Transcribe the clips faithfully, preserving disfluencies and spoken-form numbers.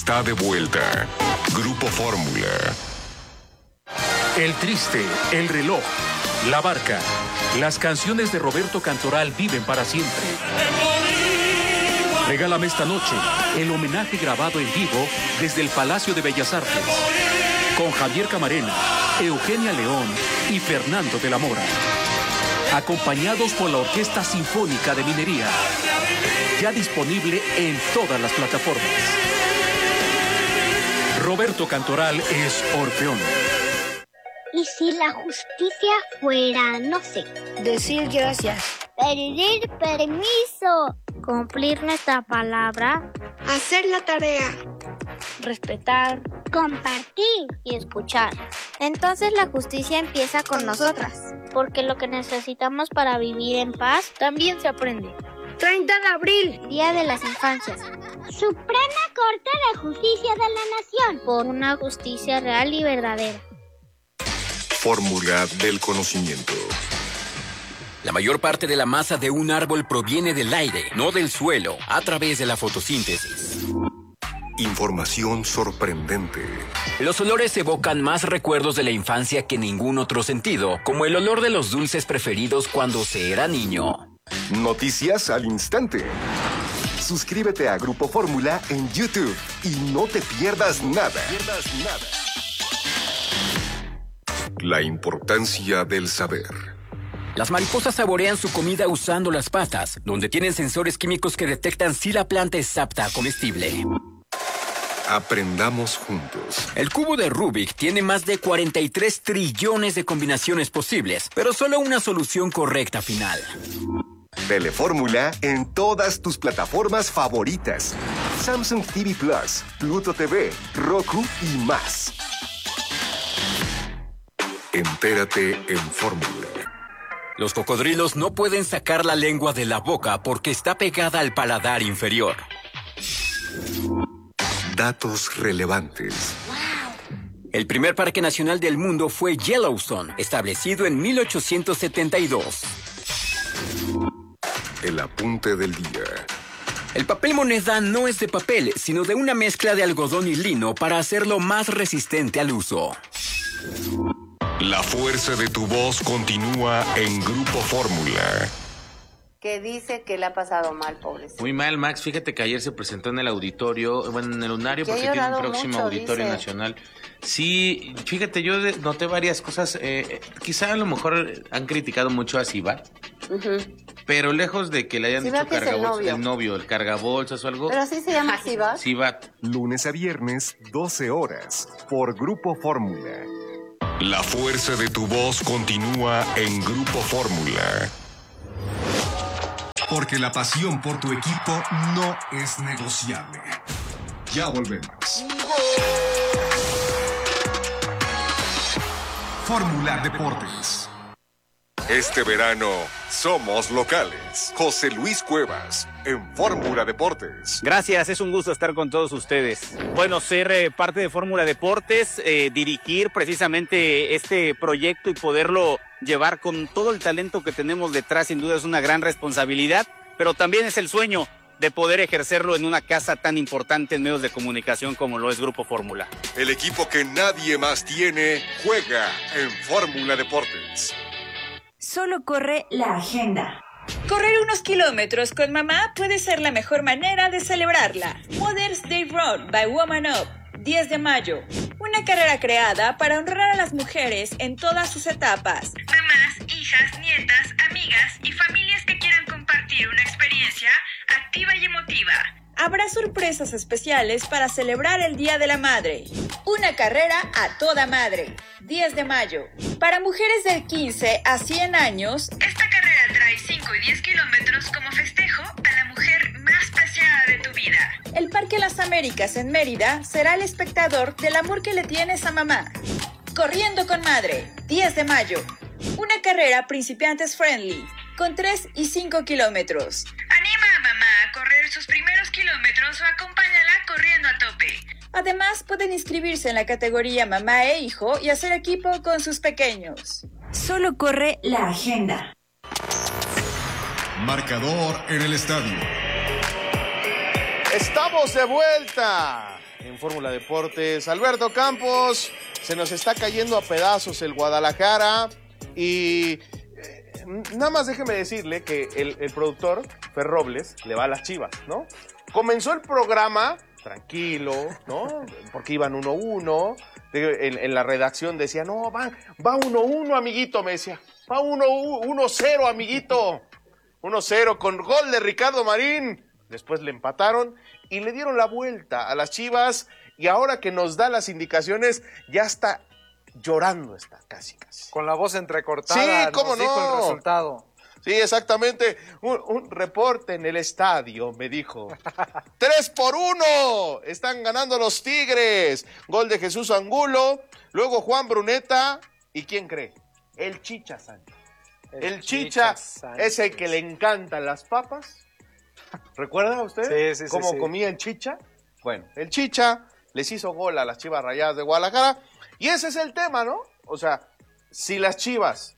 está de vuelta. Grupo Fórmula. El Triste, El Reloj, La Barca. Las canciones de Roberto Cantoral viven para siempre. Regálame esta noche el homenaje grabado en vivo desde el Palacio de Bellas Artes. Con Javier Camarena, Eugenia León y Fernando de la Mora. Acompañados por la Orquesta Sinfónica de Minería. Ya disponible en todas las plataformas. Roberto Cantoral es Orfeón. ¿Y si la justicia fuera, no sé? Decir gracias. Pedir permiso. Cumplir nuestra palabra. Hacer la tarea. Respetar. Compartir y escuchar. Entonces la justicia empieza con nosotras. Porque lo que necesitamos para vivir en paz también se aprende. treinta de abril. Día de las Infancias. Suprema Corte de Justicia de la Nación. Por una justicia real y verdadera. Fórmula del conocimiento. La mayor parte de la masa de un árbol proviene del aire, no del suelo, a través de la fotosíntesis. Información sorprendente. Los olores evocan más recuerdos de la infancia que ningún otro sentido, como el olor de los dulces preferidos cuando se era niño. Noticias al instante. Suscríbete a Grupo Fórmula en YouTube y no te pierdas nada. La importancia del saber. Las mariposas saborean su comida usando las patas, donde tienen sensores químicos que detectan si la planta es apta comestible. Aprendamos juntos. El cubo de Rubik tiene más de cuarenta y tres trillones de combinaciones posibles, pero solo una solución correcta final. Telefórmula en todas tus plataformas favoritas. Samsung T V Plus, Pluto T V, Roku y más. Entérate en Fórmula. Los cocodrilos no pueden sacar la lengua de la boca porque está pegada al paladar inferior. Datos relevantes. El primer parque nacional del mundo fue Yellowstone, establecido en mil ochocientos setenta y dos. El apunte del día. El papel moneda no es de papel, sino de una mezcla de algodón y lino para hacerlo más resistente al uso. La fuerza de tu voz continúa en Grupo Fórmula. Que dice que le ha pasado mal, pobrecito. Muy mal, Max. Fíjate que ayer se presentó en el auditorio, bueno, en el lunario, Que ha porque tiene un llorado próximo mucho, auditorio dice. nacional. Sí, fíjate, yo de- noté varias cosas. Eh, quizá a lo mejor han criticado mucho a Sivat, Ujú. pero lejos de que le hayan Sivat dicho es el cargabolsas, novio. el novio, el cargabolsas o algo. Pero así se llama Sivat. Sivat. Lunes a viernes, doce horas, por Grupo Fórmula. La fuerza de tu voz continúa en Grupo Fórmula. Porque la pasión por tu equipo no es negociable. Ya volvemos. Fórmula Deportes. Este verano somos locales. José Luis Cuevas en Fórmula Deportes. Gracias, es un gusto estar con todos ustedes. Bueno, ser eh, parte de Fórmula Deportes, eh, dirigir precisamente este proyecto y poderlo llevar con todo el talento que tenemos detrás, sin duda es una gran responsabilidad, pero también es el sueño de poder ejercerlo en una casa tan importante en medios de comunicación como lo es Grupo Fórmula. El equipo que nadie más tiene juega en Fórmula Deportes. Solo corre la agenda. Correr unos kilómetros con mamá puede ser la mejor manera de celebrarla. Mother's Day Run by Woman Up, diez de mayo. Una carrera creada para honrar a las mujeres en todas sus etapas. Mamás, hijas, nietas, amigas y familias que quieran compartir una experiencia activa y emotiva. Habrá sorpresas especiales para celebrar el Día de la Madre. Una carrera a toda madre, diez de mayo. Para mujeres de quince a cien años, esta carrera trae cinco y diez kilómetros como festejo a la mujer más preciada de tu vida. El Parque Las Américas en Mérida será el espectador del amor que le tienes a mamá. Corriendo con Madre, diez de mayo. Una carrera principiantes friendly, con tres y cinco kilómetros. Anima a mamá a correr sus primeros kilómetros o acompáñala corriendo a tope. Además, pueden inscribirse en la categoría mamá e hijo y hacer equipo con sus pequeños. Solo corre la agenda. Marcador en el estadio. Estamos de vuelta. en Fórmula Deportes. Alberto Campos, se nos está cayendo a pedazos el Guadalajara y eh, nada más déjeme decirle que el, el productor, Fer Robles, le va a las Chivas, ¿no? Comenzó el programa tranquilo, ¿no? Porque iban uno uno. En, en la redacción decía, no, va, va uno uno, amiguito, me decía. Va uno cero, amiguito. uno cero con gol de Ricardo Marín. Después le empataron y le dieron la vuelta a las Chivas. Y ahora que nos da las indicaciones, ya está llorando, está casi, casi. Con la voz entrecortada, sí, cómo nos no. dijo el resultado. Sí, exactamente. Un, un reporte en el estadio, me dijo. ¡Tres por uno! Están ganando los Tigres. Gol de Jesús Angulo. Luego Juan Bruneta. ¿Y quién cree? El Chicha Sánchez. El, el Chicha, Chicha es el que le encantan las papas. ¿Recuerda usted sí, sí, cómo sí, sí. comía el Chicha? Bueno, el Chicha les hizo gol a las Chivas Rayadas de Guadalajara. Y ese es el tema, ¿no? O sea, si las Chivas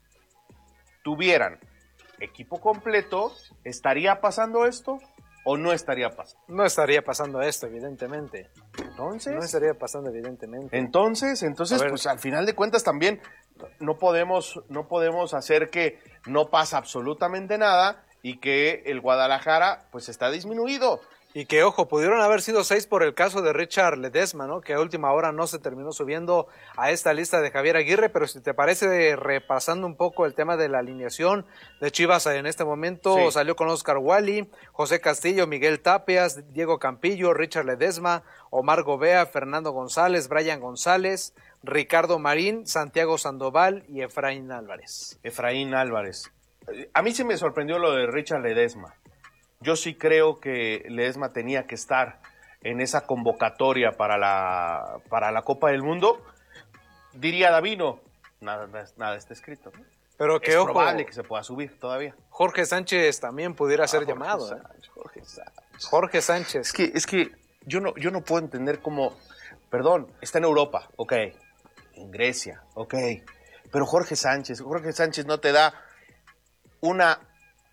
tuvieran equipo completo, ¿estaría pasando esto o no estaría pasando? No estaría pasando esto, evidentemente. Entonces. No estaría pasando, evidentemente. Entonces, entonces, pues al final de cuentas también no podemos, no podemos hacer que no pasa absolutamente nada y que el Guadalajara, pues está disminuido. Y que, ojo, pudieron haber sido seis por el caso de Richard Ledesma, ¿no? Que a última hora no se terminó subiendo a esta lista de Javier Aguirre, pero si te parece, repasando un poco el tema de la alineación de Chivas en este momento, sí. Salió con Oscar Wally, José Castillo, Miguel Tapias, Diego Campillo, Richard Ledesma, Omar Gobea, Fernando González, Brian González, Ricardo Marín, Santiago Sandoval y Efraín Álvarez. Efraín Álvarez. A mí sí me sorprendió lo de Richard Ledesma. Yo sí creo que Ledesma tenía que estar en esa convocatoria para la, para la Copa del Mundo. Diría Davino, nada, nada está escrito, ¿no? Pero que, es ojo, probable que se pueda subir todavía. Jorge Sánchez también pudiera ser ah, Jorge llamado. Sánchez, ¿eh? Jorge Sánchez. Jorge Sánchez. Es que, es que yo, no, yo no puedo entender cómo... Perdón, está en Europa, ok. En Grecia, ok. Pero Jorge Sánchez, Jorge Sánchez no te da una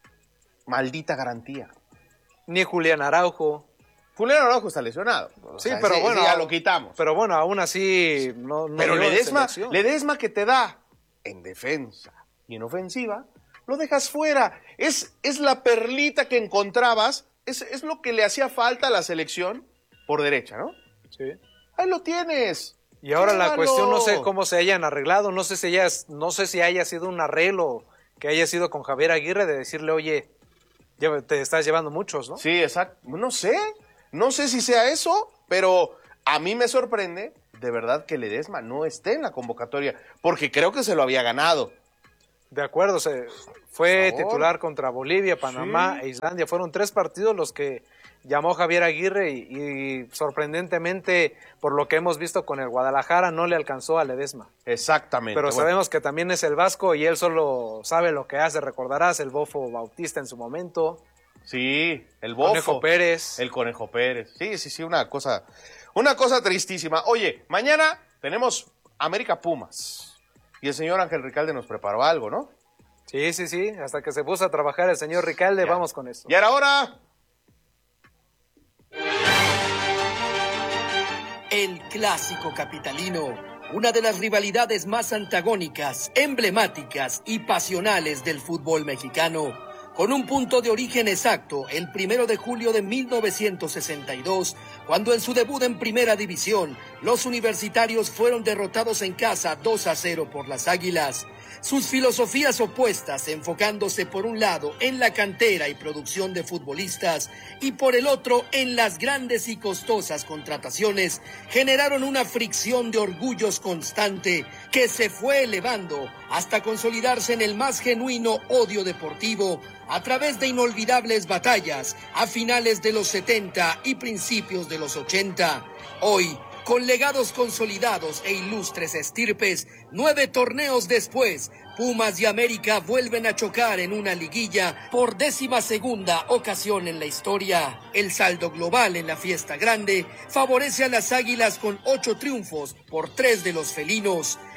maldita garantía. Ni Julián Araujo. Julián Araujo está lesionado. O sí, sea, pero ese, bueno. ese ya lo quitamos. Pero bueno, aún así no, no Pero Ledesma, Ledesma que te da en defensa y en ofensiva, lo dejas fuera. Es, es la perlita que encontrabas, es, es lo que le hacía falta a la selección por derecha, ¿no? Sí. Ahí lo tienes. Y ahora Llévalo. La cuestión, no sé cómo se hayan arreglado, no sé si haya, no sé si haya sido un arreglo que haya sido con Javier Aguirre de decirle, oye, te estás llevando muchos, ¿no? Sí, exacto. No sé, no sé si sea eso, pero a mí me sorprende de verdad que Ledesma no esté en la convocatoria, porque creo que se lo había ganado. De acuerdo, se fue titular contra Bolivia, Panamá sí. e Islandia. Fueron tres partidos los que llamó Javier Aguirre y, y sorprendentemente, por lo que hemos visto con el Guadalajara, no le alcanzó a Ledesma. Exactamente. Pero bueno. sabemos que también es el Vasco y él solo sabe lo que hace. Recordarás el Bofo Bautista en su momento. Sí, el Bofo. Conejo Pérez. El Conejo Pérez. Sí, sí, sí, una cosa, una cosa tristísima. Oye, mañana tenemos América Pumas. Y el señor Ángel Ricalde nos preparó algo, ¿no? Sí, sí, sí. Hasta que se puso a trabajar el señor Ricalde, ya. Vamos con eso. Y ahora, ahora... El clásico capitalino, una de las rivalidades más antagónicas, emblemáticas y pasionales del fútbol mexicano. Con un punto de origen exacto, el primero de julio de mil novecientos sesenta y dos, cuando en su debut en Primera División, los universitarios fueron derrotados en casa dos a cero por las Águilas. Sus filosofías opuestas, enfocándose por un lado en la cantera y producción de futbolistas y por el otro en las grandes y costosas contrataciones, generaron una fricción de orgullos constante que se fue elevando hasta consolidarse en el más genuino odio deportivo a través de inolvidables batallas a finales de los setenta y principios de los ochenta. Hoy, con legados consolidados e ilustres estirpes, nueve torneos después, Pumas y América vuelven a chocar en una liguilla por décima segunda ocasión en la historia. El saldo global en la fiesta grande favorece a las Águilas con ocho triunfos por tres de los felinos.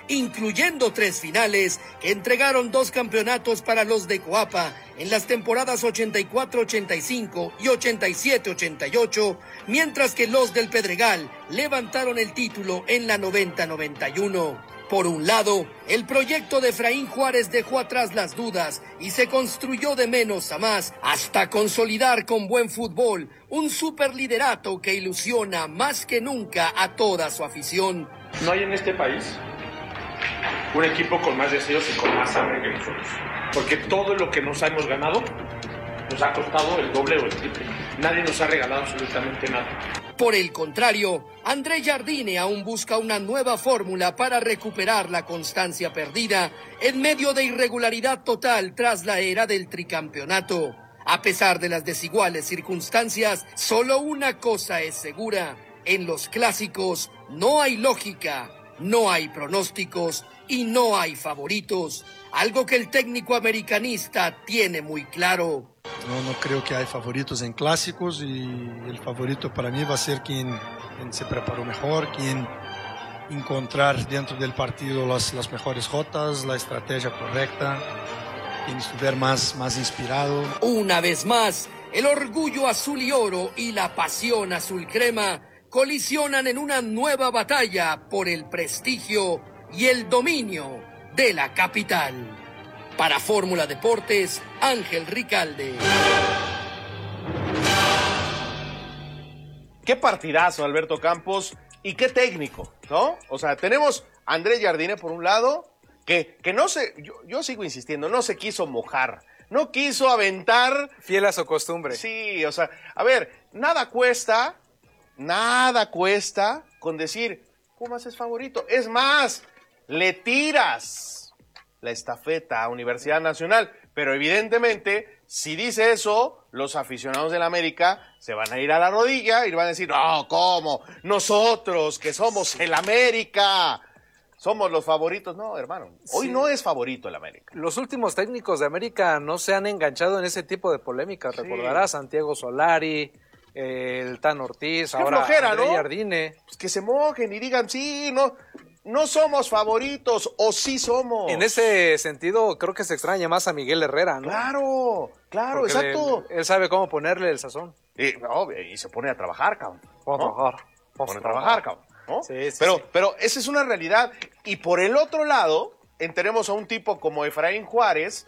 incluyendo tres finales que entregaron dos campeonatos para los de Coapa en las temporadas ochenta y cuatro ochenta y cinco y ochenta y siete ochenta y ocho, mientras que los del Pedregal levantaron el título en la noventa noventa y uno. Por un lado, el proyecto de Efraín Juárez dejó atrás las dudas y se construyó de menos a más hasta consolidar con buen fútbol un superliderato que ilusiona más que nunca a toda su afición. No hay en este país un equipo con más deseos y con más hambre que nosotros, porque todo lo que nos hemos ganado nos ha costado el doble o el triple. Nadie nos ha regalado absolutamente nada. Por el contrario, André Jardine aún busca una nueva fórmula para recuperar la constancia perdida en medio de irregularidad total tras la era del tricampeonato. A pesar de las desiguales circunstancias, solo una cosa es segura: en los clásicos no hay lógica, no hay pronósticos y no hay favoritos, algo que el técnico americanista tiene muy claro. No, no creo que hay favoritos en clásicos y el favorito para mí va a ser quien, quien se preparó mejor, quien encontrar dentro del partido las, las mejores jotas, la estrategia correcta, quien estuviera más, más inspirado. Una vez más, el orgullo azul y oro y la pasión azul crema colisionan en una nueva batalla por el prestigio y el dominio de la capital. Para Fórmula Deportes, Ángel Ricalde. Qué partidazo, Alberto Campos, y qué técnico, ¿no? O sea, tenemos a André Jardine por un lado, que, que no se, yo, yo sigo insistiendo, no se quiso mojar, no quiso aventar. Fiel a su costumbre. Sí, o sea, a ver, nada cuesta, nada cuesta con decir, Pumas es favorito. Es más, le tiras la estafeta a Universidad Nacional, pero evidentemente, si dice eso, los aficionados del América se van a ir a la rodilla y van a decir, no, ¿cómo? Nosotros, que somos el América, somos los favoritos. No, hermano, hoy sí. No es favorito el América. Los últimos técnicos de América no se han enganchado en ese tipo de polémicas, sí. Recordarás Santiago Solari, eh, el Tan Ortiz, qué ahora flojera, André ¿no? Jardine. Pues que se mojen y digan, sí, no... No somos favoritos, o sí somos. En ese sentido, creo que se extraña más a Miguel Herrera, ¿no? Claro, claro, porque exacto. Le, él sabe cómo ponerle el sazón. Y, no, y se pone a trabajar, cabrón. ¿no? A trabajar. Se pone a trabajar, cabrón. ¿no? Sí, sí, pero, sí. pero esa es una realidad. Y por el otro lado, tenemos a un tipo como Efraín Juárez,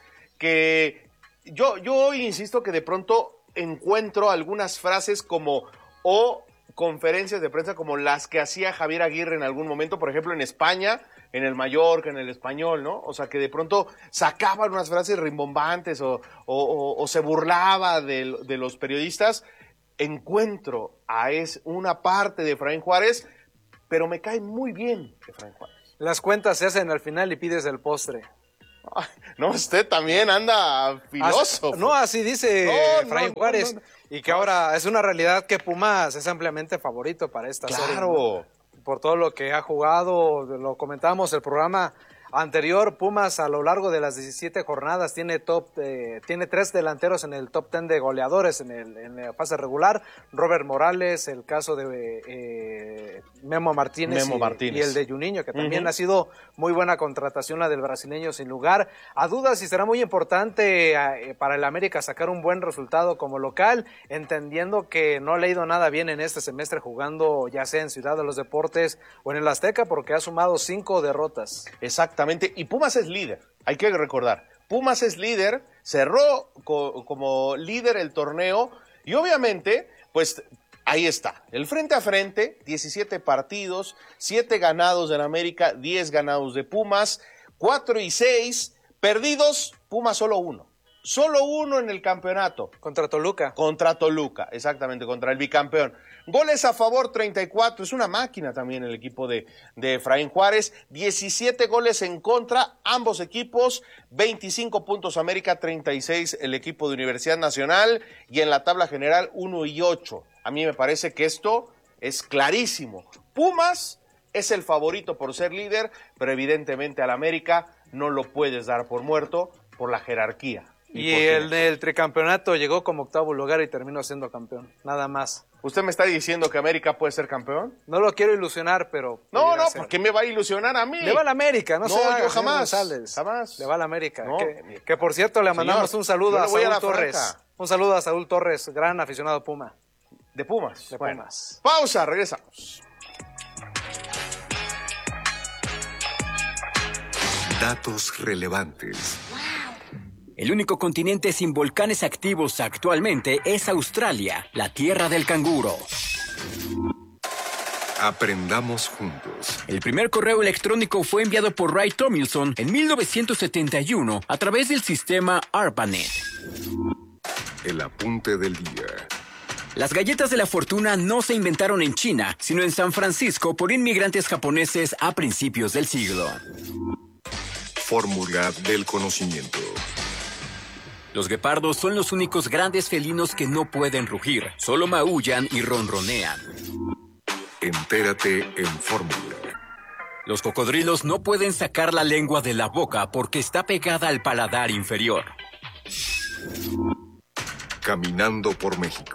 que yo, yo insisto que de pronto encuentro algunas frases como o conferencias de prensa como las que hacía Javier Aguirre en algún momento, por ejemplo en España, en el Mallorca, en el Español, ¿no? O sea, que de pronto sacaban unas frases rimbombantes o, o, o, o se burlaba de, de los periodistas. Encuentro a es una parte de Efraín Juárez, pero me cae muy bien Efraín Juárez. Las cuentas se hacen al final y pides el postre. Ay, no, usted también anda filósofo. Así, no, así dice no, Efraín no, Juárez. No, no, no. Y que ahora es una realidad que Pumas es ampliamente favorito para esta claro. serie. Claro. Por todo lo que ha jugado, lo comentábamos el programa anterior, Pumas a lo largo de las diecisiete jornadas tiene top, eh, tiene tres delanteros en el top diez de goleadores en, el, en la fase regular. Robert Morales, el caso de eh, Memo Martínez, Memo y, Martínez y el de Juninho, que también uh-huh. ha sido muy buena contratación la del brasileño, sin lugar a dudas, y será muy importante eh, para el América sacar un buen resultado como local, entendiendo que no le ha ido nada bien en este semestre jugando ya sea en Ciudad de los Deportes o en el Azteca, porque ha sumado cinco derrotas. Exactamente. Y Pumas es líder, hay que recordar. Pumas es líder, cerró co- como líder el torneo y obviamente, pues ahí está, el frente a frente, diecisiete partidos, siete ganados del América, diez ganados de Pumas, cuatro y seis, perdidos, Pumas solo uno. Solo uno en el campeonato. Contra Toluca. Contra Toluca, exactamente, contra el bicampeón. Goles a favor, treinta y cuatro. Es una máquina también el equipo de, de Efraín Juárez. diecisiete goles en contra, ambos equipos. veinticinco puntos América, treinta y seis el equipo de Universidad Nacional. Y en la tabla general, uno y ocho. A mí me parece que esto es clarísimo. Pumas es el favorito por ser líder, pero evidentemente al América no lo puedes dar por muerto por la jerarquía. Y, y el, el tricampeonato llegó como octavo lugar y terminó siendo campeón, nada más. ¿Usted me está diciendo que América puede ser campeón? No lo quiero ilusionar, pero... No, no, ¿por qué me va a ilusionar a mí? Le va a la América, no, no se haga, yo jamás, González. jamás. Le va a la América. No. Que, que por cierto le mandamos Señor, un saludo a Saúl a Torres. Franca. Un saludo a Saúl Torres, gran aficionado Puma. ¿De Pumas? De bueno. Pumas. Pausa, regresamos. Datos relevantes. El único continente sin volcanes activos actualmente es Australia, la tierra del canguro. Aprendamos juntos. El primer correo electrónico fue enviado por Ray Tomlinson en mil novecientos setenta y uno a través del sistema ARPANET. El apunte del día. Las galletas de la fortuna no se inventaron en China, sino en San Francisco por inmigrantes japoneses a principios del siglo. Fórmula del conocimiento. Los guepardos son los únicos grandes felinos que no pueden rugir, solo maullan y ronronean. Entérate en Fórmula. Los cocodrilos no pueden sacar la lengua de la boca porque está pegada al paladar inferior. Caminando por México.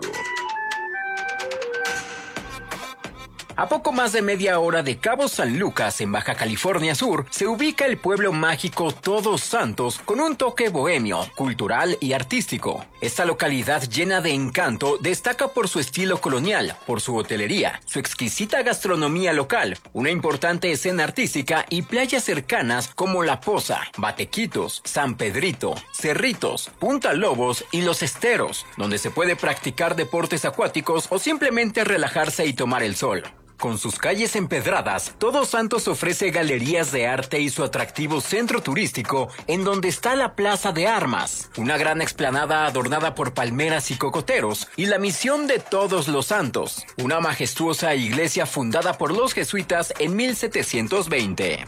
A poco más de media hora de Cabo San Lucas, en Baja California Sur, se ubica el pueblo mágico Todos Santos con un toque bohemio, cultural y artístico. Esta localidad llena de encanto destaca por su estilo colonial, por su hotelería, su exquisita gastronomía local, una importante escena artística y playas cercanas como La Poza, Batequitos, San Pedrito, Cerritos, Punta Lobos y Los Esteros, donde se puede practicar deportes acuáticos o simplemente relajarse y tomar el sol. Con sus calles empedradas, Todos Santos ofrece galerías de arte y su atractivo centro turístico, en donde está la Plaza de Armas, una gran explanada adornada por palmeras y cocoteros, y la Misión de Todos los Santos, una majestuosa iglesia fundada por los jesuitas en mil setecientos veinte.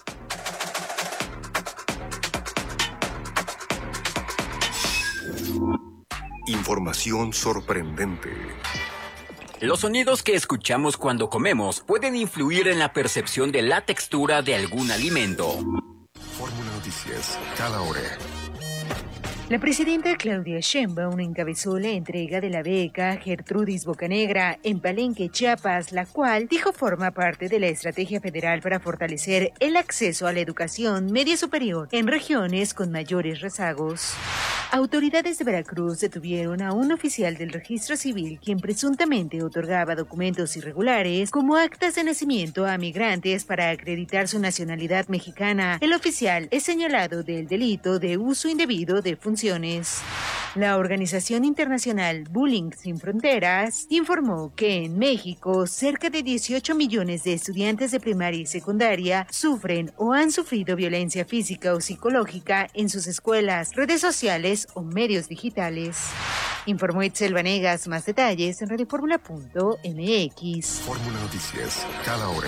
Información sorprendente. Los sonidos que escuchamos cuando comemos pueden influir en la percepción de la textura de algún alimento. Fórmula Noticias, cada hora. La presidenta Claudia Sheinbaum encabezó la entrega de la beca Gertrudis Bocanegra en Palenque, Chiapas, la cual dijo forma parte de la estrategia federal para fortalecer el acceso a la educación media superior en regiones con mayores rezagos. Autoridades de Veracruz detuvieron a un oficial del registro civil quien presuntamente otorgaba documentos irregulares como actas de nacimiento a migrantes para acreditar su nacionalidad mexicana. El oficial es señalado del delito de uso indebido de funciones. La organización internacional Bullying Sin Fronteras informó que en México cerca de dieciocho millones de estudiantes de primaria y secundaria sufren o han sufrido violencia física o psicológica en sus escuelas, redes sociales o medios digitales. Informó Itzel Vanegas. Más detalles en radioformula punto m x. Fórmula Noticias, cada hora.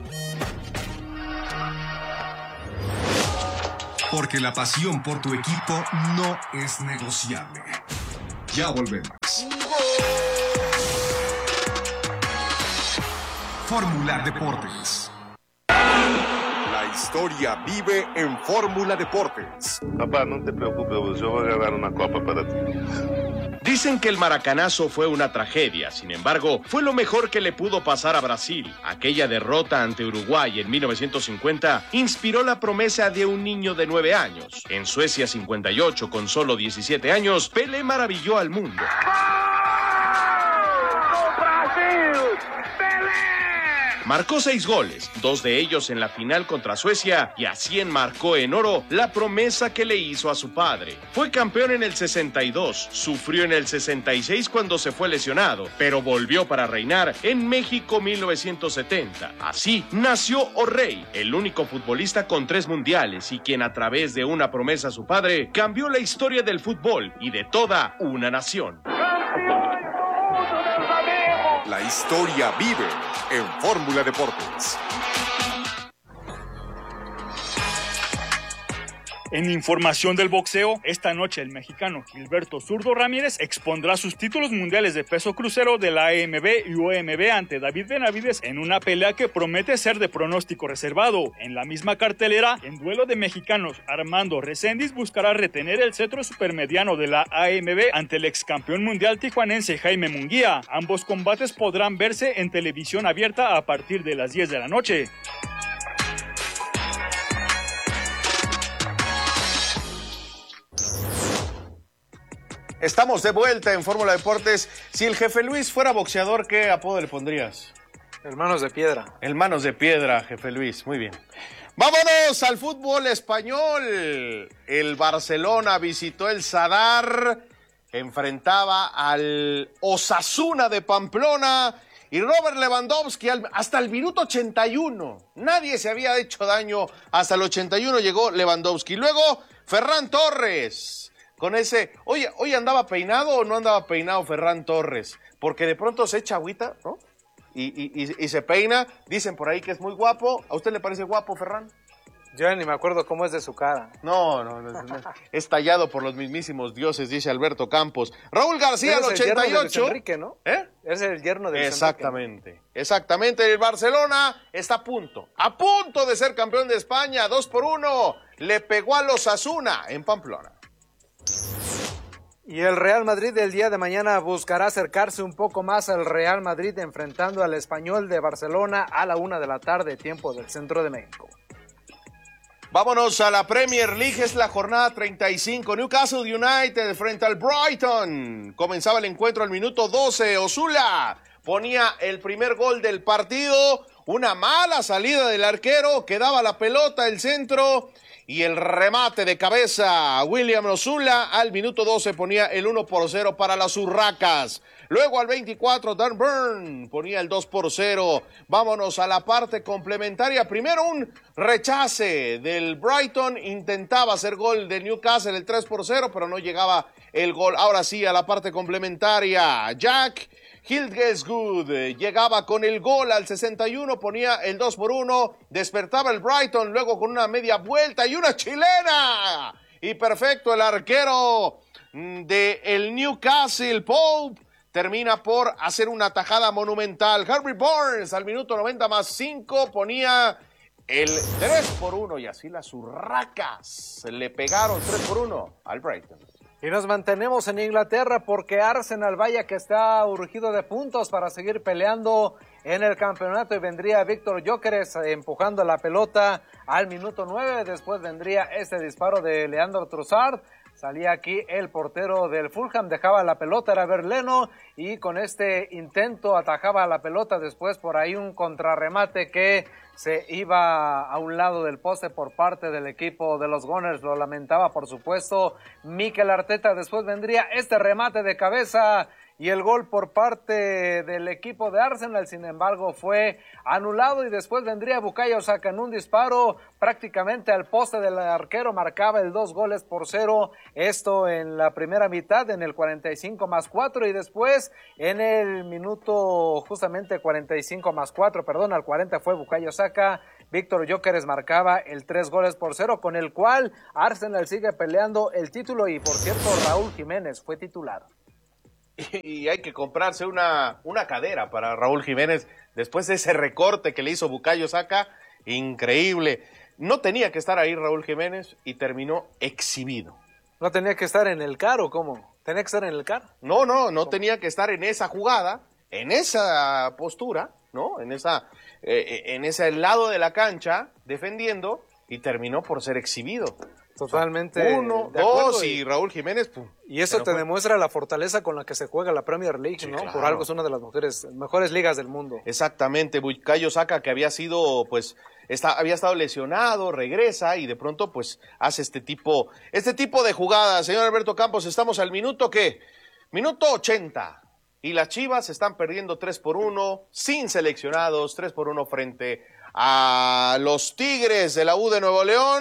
Porque la pasión por tu equipo no es negociable. Ya volvemos. Fórmula Deportes. La historia vive en Fórmula Deportes. Papá, no te preocupes, yo voy a ganar una copa para ti. Dicen que el maracanazo fue una tragedia, sin embargo, fue lo mejor que le pudo pasar a Brasil. Aquella derrota ante Uruguay en mil novecientos cincuenta inspiró la promesa de un niño de nueve años. En Suecia cincuenta y ocho, con solo diecisiete años, Pelé maravilló al mundo. Marcó seis goles, dos de ellos en la final contra Suecia, y así enmarcó en oro la promesa que le hizo a su padre. Fue campeón en el sesenta y dos, sufrió en el sesenta y seis cuando se fue lesionado, pero volvió para reinar en México mil novecientos setenta. Así nació O'Reilly, el único futbolista con tres mundiales y quien a través de una promesa a su padre cambió la historia del fútbol y de toda una nación. La historia vive en Fórmula Deportes. En información del boxeo, esta noche el mexicano Gilberto Zurdo Ramírez expondrá sus títulos mundiales de peso crucero de la A M B y U M B ante David Benavides en una pelea que promete ser de pronóstico reservado. En la misma cartelera, en duelo de mexicanos, Armando Reséndiz buscará retener el cetro supermediano de la A M B ante el ex campeón mundial tijuanense Jaime Munguía. Ambos combates podrán verse en televisión abierta a partir de las diez de la noche. Estamos de vuelta en Fórmula Deportes. Si el jefe Luis fuera boxeador, ¿qué apodo le pondrías? Hermanos de piedra. Hermanos de piedra, jefe Luis. Muy bien. Vámonos al fútbol español. El Barcelona visitó el Sadar, enfrentaba al Osasuna de Pamplona y Robert Lewandowski hasta el minuto ochenta y uno. Nadie se había hecho daño. Hasta el ochenta y uno llegó Lewandowski. Luego, Ferran Torres. Con ese, oye, ¿hoy andaba peinado o no andaba peinado Ferran Torres? Porque de pronto se echa agüita, ¿no? Y, y, y, y se peina. Dicen por ahí que es muy guapo. ¿A usted le parece guapo, Ferran? Yo ni me acuerdo cómo es de su cara. No, no, no, no. Es tallado por los mismísimos dioses, dice Alberto Campos. Raúl García, al ochenta y ocho. Es el yerno de Luis Enrique, ¿no? ¿Eh? Es el yerno de Luis Exactamente, Enrique. exactamente. El Barcelona está a punto, a punto de ser campeón de España. Dos por uno. Le pegó a los Osasuna en Pamplona. Y el Real Madrid el día de mañana buscará acercarse un poco más al Real Madrid enfrentando al Español de Barcelona a la una de la tarde, tiempo del centro de México. Vámonos a la Premier League, es la jornada treinta y cinco. Newcastle United frente al Brighton. Comenzaba el encuentro al minuto doce. Osula ponía el primer gol del partido. Una mala salida del arquero, quedaba la pelota, el centro y el remate de cabeza. William Osula al minuto doce ponía el uno por cero para las Urracas. Luego al veinticuatro, Dan Burn ponía el dos por cero. Vámonos a la parte complementaria. Primero un rechace del Brighton. Intentaba hacer gol de Newcastle, el tres por cero, pero no llegaba el gol. Ahora sí, a la parte complementaria. Jack Hildgesgood llegaba con el gol al sesenta y uno, ponía el dos por uno. Despertaba el Brighton, luego con una media vuelta y una chilena. Y perfecto, el arquero de el Newcastle, Pope, termina por hacer una tajada monumental. Harvey Barnes al minuto noventa más cinco ponía el tres por uno y así las Urracas le pegaron tres por uno al Brighton. Y nos mantenemos en Inglaterra porque Arsenal, vaya que está urgido de puntos para seguir peleando en el campeonato, y vendría Víctor Gyökeres empujando la pelota al minuto nueve. Después vendría este disparo de Leandro Trossard. Salía aquí el portero del Fulham, dejaba la pelota, era Berleno, y con este intento atajaba la pelota. Después por ahí un contrarremate que se iba a un lado del poste por parte del equipo de los Gunners. Lo lamentaba, por supuesto, Mikel Arteta. Después vendría este remate de cabeza y el gol por parte del equipo de Arsenal, sin embargo, fue anulado. Y después vendría Bukayo Saka en un disparo prácticamente al poste del arquero, marcaba el dos goles por cero, esto en la primera mitad, en el cuarenta y cinco más cuatro, y después en el minuto justamente cuarenta y cinco más cuatro, perdón, al cuarenta fue Bukayo Saka. Víctor Gyökeres marcaba el tres goles por cero, con el cual Arsenal sigue peleando el título. Y por cierto, Raúl Jiménez fue titular. Y hay que comprarse una, una cadera para Raúl Jiménez después de ese recorte que le hizo Bukayo Saka. Increíble. No tenía que estar ahí Raúl Jiménez y terminó exhibido. ¿No tenía que estar en el C A R o cómo? ¿Tenía que estar en el C A R? No, no, no tenía que estar en esa jugada, en esa postura, ¿no? En esa, eh, en ese lado de la cancha, defendiendo, y terminó por ser exhibido. Totalmente. Uno, dos y, y Raúl Jiménez. Pum, y eso te fue. Demuestra la fortaleza con la que se juega la Premier League, sí, ¿no? Claro. Por algo es una de las mejores, mejores ligas del mundo. Exactamente. Bukayo Saka, que había sido, pues, está, había estado lesionado, regresa y de pronto, pues, hace este tipo, este tipo de jugadas. Señor Alberto Campos, estamos al minuto, ¿qué? Minuto ochenta. Y las Chivas están perdiendo tres por uno, sin seleccionados, tres por uno frente a los Tigres de la U de Nuevo León.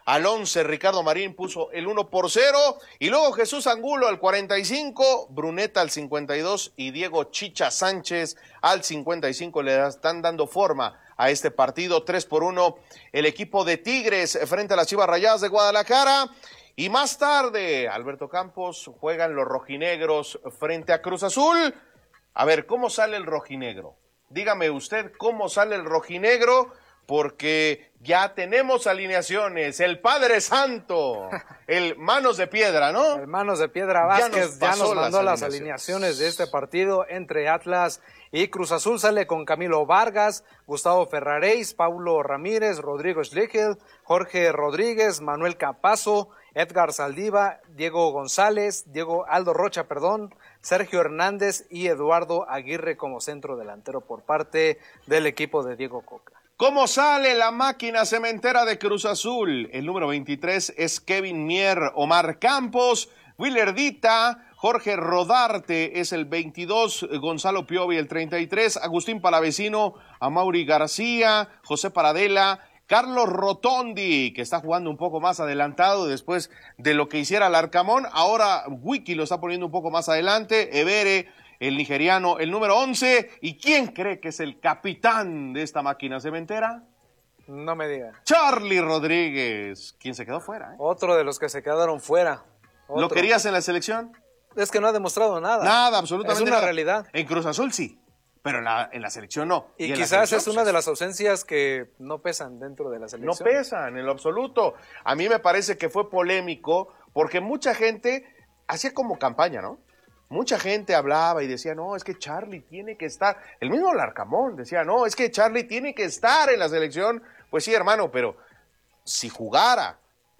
al once, Ricardo Marín puso el uno por cero. Y luego Jesús Angulo al cuarenta y cinco, Bruneta al cincuenta y dos y Diego Chicha Sánchez al cincuenta y cinco. Le están dando forma a este partido. tres por uno el equipo de Tigres frente a las Chivas Rayadas de Guadalajara. Y más tarde, Alberto Campos, juegan los rojinegros frente a Cruz Azul. A ver, ¿cómo sale el rojinegro? Dígame usted cómo sale el rojinegro, porque ya tenemos alineaciones. El Padre Santo, el Manos de Piedra, ¿no? El Manos de Piedra Vázquez ya nos, ya nos mandó las alineaciones. las alineaciones de este partido entre Atlas y Cruz Azul. Sale con Camilo Vargas, Gustavo Ferraréis, Paulo Ramírez, Rodrigo Schlegel, Jorge Rodríguez, Manuel Capazo, Edgar Saldiva, Diego González, Diego Aldo Rocha, perdón, Sergio Hernández y Eduardo Aguirre como centro delantero por parte del equipo de Diego Coca. ¿Cómo sale la máquina cementera de Cruz Azul? El número veintitrés es Kevin Mier, Omar Campos, Willerdita, Jorge Rodarte es el veintidós, Gonzalo Piovi el treinta y tres, Agustín Palavecino, Amaury García, José Paradela, Carlos Rotondi, que está jugando un poco más adelantado después de lo que hiciera Larcamón. Ahora Wiki lo está poniendo un poco más adelante. Evere, el nigeriano, el número once. ¿Y quién cree que es el capitán de esta máquina cementera? No me diga. Charlie Rodríguez, quien se quedó fuera. ¿eh? Otro de los que se quedaron fuera. Otro. ¿Lo querías en la selección? Es que no ha demostrado nada. Nada, absolutamente Es una nada. realidad. En Cruz Azul sí. Pero en la, en la selección no. Y, y quizás es una de las ausencias que no pesan dentro de la selección. No pesan en lo absoluto. A mí me parece que fue polémico porque mucha gente hacía como campaña, ¿no? Mucha gente hablaba y decía, no, es que Charlie tiene que estar. El mismo Larcamón decía, no, es que Charlie tiene que estar en la selección. Pues sí, hermano, pero si jugara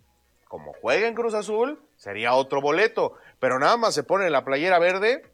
como juega en Cruz Azul, sería otro boleto. Pero nada más se pone la playera verde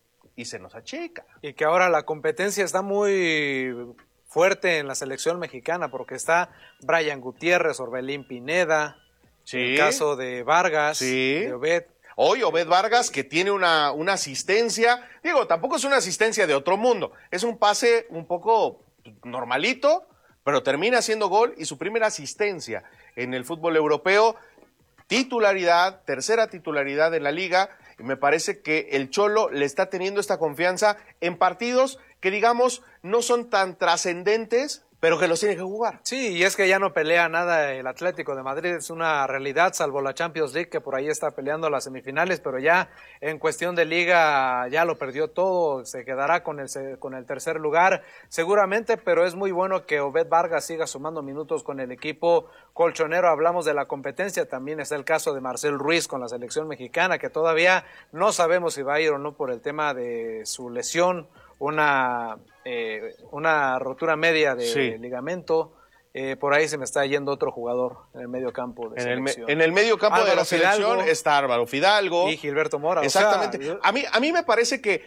y se nos achica. Y que ahora la competencia está muy fuerte en la selección mexicana porque está Brian Gutiérrez, Orbelín Pineda, sí. el caso de Vargas, sí. de Obed. Hoy Obed Vargas, que tiene una, una asistencia, digo, tampoco es una asistencia de otro mundo, es un pase un poco normalito, pero termina haciendo gol y su primera asistencia en el fútbol europeo, titularidad, tercera titularidad en la liga. Y me parece que el Cholo le está teniendo esta confianza en partidos que, digamos, no son tan trascendentes, pero que los tiene que jugar. Sí, y es que ya no pelea nada el Atlético de Madrid, es una realidad, salvo la Champions League, que por ahí está peleando las semifinales, pero ya en cuestión de liga ya lo perdió todo, se quedará con el, con el tercer lugar seguramente, pero es muy bueno que Obed Vargas siga sumando minutos con el equipo colchonero. Hablamos de la competencia, también está el caso de Marcel Ruiz con la selección mexicana, que todavía no sabemos si va a ir o no por el tema de su lesión, una eh, una rotura media de sí. ligamento. Eh, por ahí se me está yendo otro jugador en el medio campo de en selección. El, en el medio campo Álvaro de la selección Fidalgo, está Álvaro Fidalgo y Gilberto Mora. Exactamente. O sea, a mí a mí me parece que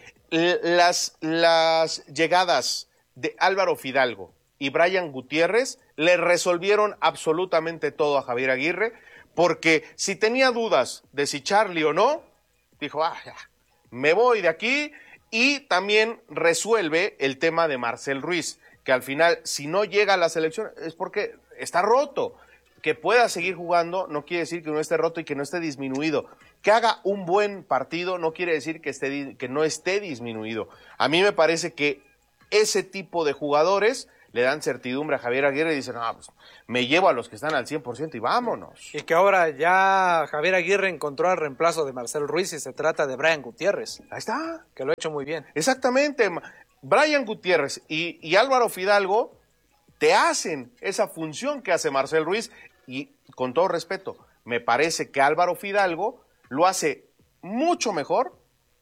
las las llegadas de Álvaro Fidalgo y Brian Gutiérrez le resolvieron absolutamente todo a Javier Aguirre, porque si tenía dudas de si Charlie o no, dijo, ah, ya, me voy de aquí. Y también resuelve el tema de Marcel Ruiz, que al final, si no llega a la selección, es porque está roto. Que pueda seguir jugando no quiere decir que no esté roto y que no esté disminuido. Que haga un buen partido no quiere decir que, esté, que no esté disminuido. A mí me parece que ese tipo de jugadores le dan certidumbre a Javier Aguirre y dicen, no, pues me llevo a los que están al cien por ciento y vámonos. Y que ahora ya Javier Aguirre encontró al reemplazo de Marcel Ruiz y se trata de Brian Gutiérrez. Ahí está. Que lo ha hecho muy bien. Exactamente. Brian Gutiérrez y, y Álvaro Fidalgo te hacen esa función que hace Marcel Ruiz y, con todo respeto, me parece que Álvaro Fidalgo lo hace mucho mejor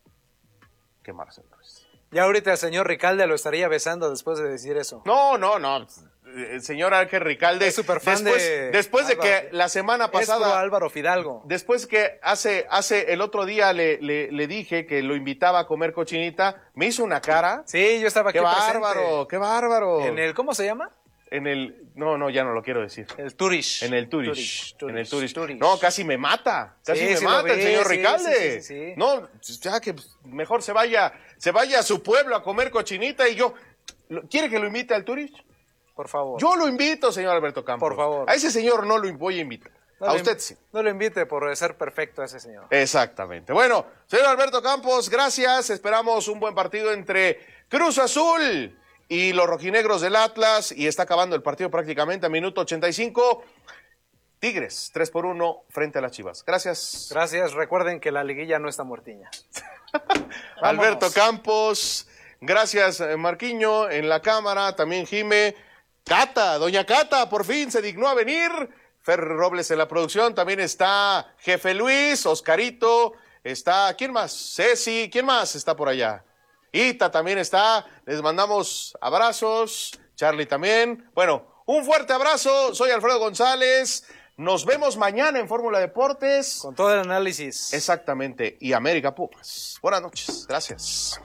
que Marcel Ruiz. Ya ahorita el señor Ricalde lo estaría besando después de decir eso. No, no, no. El señor Ángel Ricalde es súper fan después, de después de Álvaro, que la semana pasada es Álvaro Fidalgo. Después que hace hace el otro día le, le, le dije que lo invitaba a comer cochinita, me hizo una cara. Sí, yo estaba aquí Qué presente. bárbaro, qué bárbaro. En el ¿cómo se llama? En el no, no, ya no lo quiero decir. El Turish. En el Turish. Turish, Turish en el Turish. Turish. No, casi me mata. Casi sí, me sí mata vi, el señor sí, Ricalde. Sí, sí, sí, sí. No, ya que mejor se vaya, se vaya a su pueblo a comer cochinita y yo ¿quiere que lo invite al Turish? Por favor. Yo lo invito, señor Alberto Campos. Por favor. A ese señor no lo voy a invitar. No a le, usted sí. No lo invite por ser perfecto a ese señor. Exactamente. Bueno, señor Alberto Campos, gracias. Esperamos un buen partido entre Cruz Azul y los rojinegros del Atlas. Y está acabando el partido prácticamente a minuto ochenta y cinco. Tigres, tres por uno frente a las Chivas. Gracias. Gracias. Recuerden que la liguilla no está muertiña. Alberto Campos, gracias Marquiño en la cámara, también Jime. Cata, doña Cata, por fin se dignó a venir. Fer Robles en la producción, también está Jefe Luis, Oscarito, está, ¿quién más? Ceci, ¿quién más está por allá? Ita también está, les mandamos abrazos, Charlie también. Bueno, un fuerte abrazo, soy Alfredo González. Nos vemos mañana en Fórmula Deportes. Con todo el análisis. Exactamente. Y América Pumas. Buenas noches. Gracias.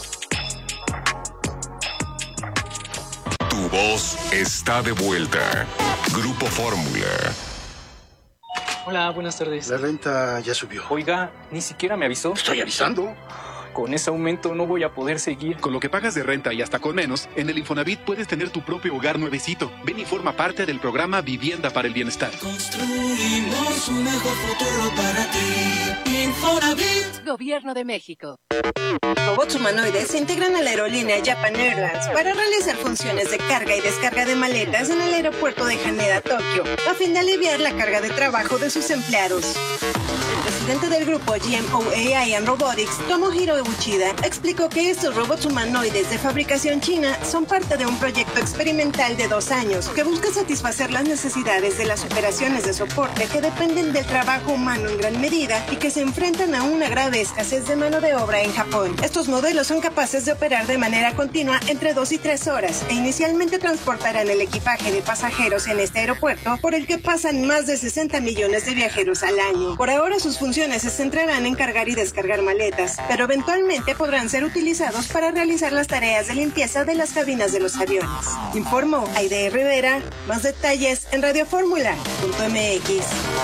Tu voz está de vuelta. Grupo Fórmula. Hola, buenas tardes. La renta ya subió. Oiga, ni siquiera me avisó. Estoy avisando. Con ese aumento no voy a poder seguir. Con lo que pagas de renta y hasta con menos, en el Infonavit puedes tener tu propio hogar nuevecito. Ven y forma parte del programa Vivienda para el Bienestar. Construimos un mejor futuro para ti. Infonavit. Gobierno de México. Robots humanoides se integran a la aerolínea Japan Airlines para realizar funciones de carga y descarga de maletas en el aeropuerto de Haneda, Tokio, a fin de aliviar la carga de trabajo de sus empleados. El presidente del grupo G M O A I and Robotics, Tomohiro Uchida, explicó que estos robots humanoides de fabricación china son parte de un proyecto experimental de dos años que busca satisfacer las necesidades de las operaciones de soporte que dependen del trabajo humano en gran medida y que se enfrentan a una grave escasez de mano de obra en Japón. Estos modelos son capaces de operar de manera continua entre dos y tres horas e inicialmente transportarán el equipaje de pasajeros en este aeropuerto por el que pasan más de sesenta millones de viajeros al año. Por ahora sus funciones se centrarán en cargar y descargar maletas, pero eventualmente podrán ser utilizados para realizar las tareas de limpieza de las cabinas de los aviones. Informó Aide Rivera. Más detalles en radioformula punto m x.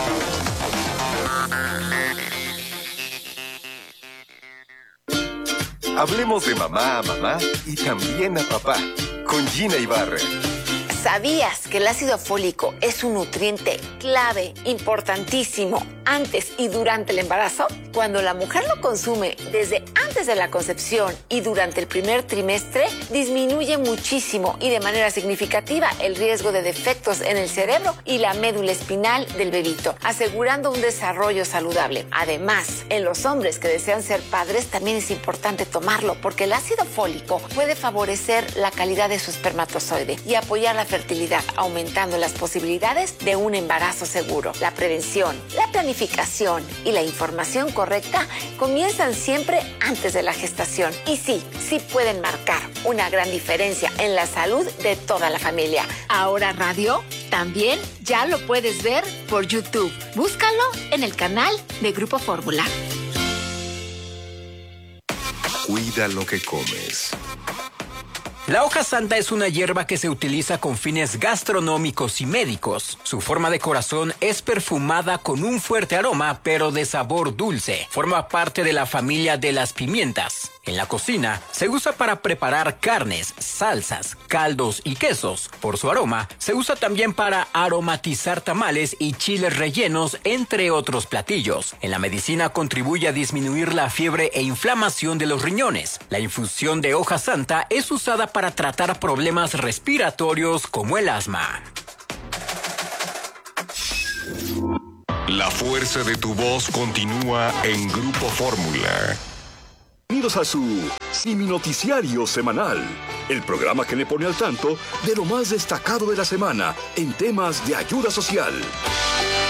Hablemos de mamá a mamá y también a papá, con Gina Ibarra. ¿Sabías que el ácido fólico es un nutriente clave, importantísimo, antes y durante el embarazo? Cuando la mujer lo consume desde antes de la concepción y durante el primer trimestre, disminuye muchísimo y de manera significativa el riesgo de defectos en el cerebro y la médula espinal del bebito, asegurando un desarrollo saludable. Además, en los hombres que desean ser padres también es importante tomarlo porque el ácido fólico puede favorecer la calidad de su espermatozoide y apoyar la fertilidad, aumentando las posibilidades de un embarazo seguro. La prevención, la planificación y la información correcta comienzan siempre antes de la gestación. Y sí, sí pueden marcar una gran diferencia en la salud de toda la familia. Ahora Radio también ya lo puedes ver por YouTube. Búscalo en el canal de Grupo Fórmula. Cuida lo que comes. La hoja santa es una hierba que se utiliza con fines gastronómicos y médicos. Su forma de corazón es perfumada con un fuerte aroma, pero de sabor dulce. Forma parte de la familia de las pimientas. En la cocina, se usa para preparar carnes, salsas, caldos y quesos. Por su aroma, se usa también para aromatizar tamales y chiles rellenos, entre otros platillos. En la medicina contribuye a disminuir la fiebre e inflamación de los riñones. La infusión de hoja santa es usada para tratar problemas respiratorios como el asma. La fuerza de tu voz continúa en Grupo Fórmula. Bienvenidos a su Simi Noticiario Semanal, el programa que le pone al tanto de lo más destacado de la semana en temas de ayuda social.